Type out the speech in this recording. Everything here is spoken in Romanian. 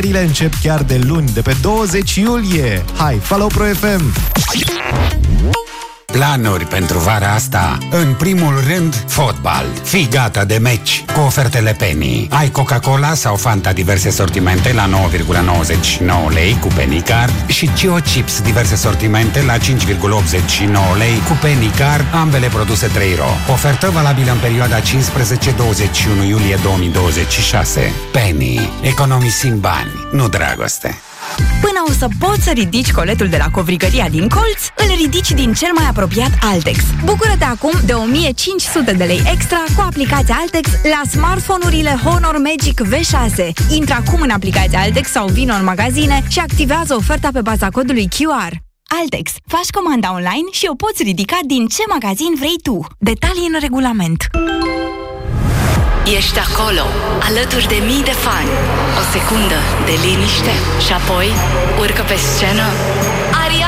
Feriile încep chiar de luni, de pe 20 iulie. Hai, follow Pro FM! Planuri pentru vara asta? În primul rând, fotbal. Fii gata de meci cu ofertele Penny. Ai Coca-Cola sau Fanta diverse sortimente la 9,99 lei cu Penny Card și Cio Chips diverse sortimente la 5,89 lei cu Penny Card, ambele produse 3 euro. Ofertă valabilă în perioada 15-21 iulie 2026. Penny. Economisim bani, nu dragoste. Până o să poți să ridici coletul de la covrigăria din colț, îl ridici din cel mai apropiat Altex. Bucură-te acum de 1500 de lei extra cu aplicația Altex la smartphone-urile Honor Magic V6. Intră acum în aplicația Altex sau vino în magazine și activează oferta pe baza codului QR. Altex. Faci comanda online și o poți ridica din ce magazin vrei tu. Detalii în regulament. Ești acolo, alături de mii de fani. O secundă de liniște și apoi urcă pe scenă Ariana